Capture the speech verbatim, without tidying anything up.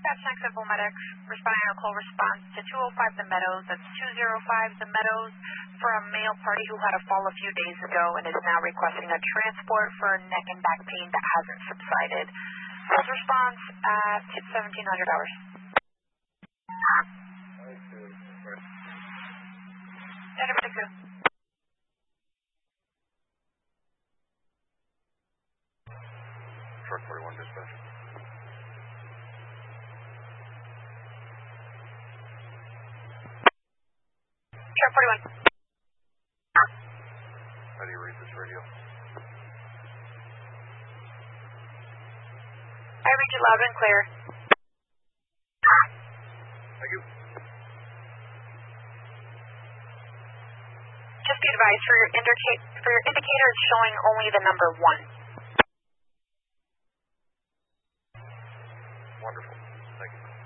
Dispatch next at Medic, responding to a call response to two oh five The Meadows. That's two oh five The Meadows for a male party who had a fall a few days ago and is now requesting a transport for neck and back pain that hasn't subsided. His response at seventeen hundred hours. Edward two. Truck forty-one dispatch. Truck forty-one. How do you read this radio? I read you loud and clear. Thank you. Just be advised, for your, indicate, for your indicator, it's showing only the number one. Wonderful. Thank you.